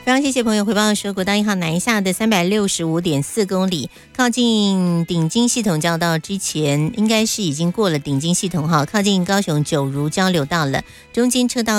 非常谢谢朋友回报说，国道1号南下的365.4公里，靠近顶金系统交道之前，应该是已经过了顶金系统哈，靠近高雄九如交流道了，中间车道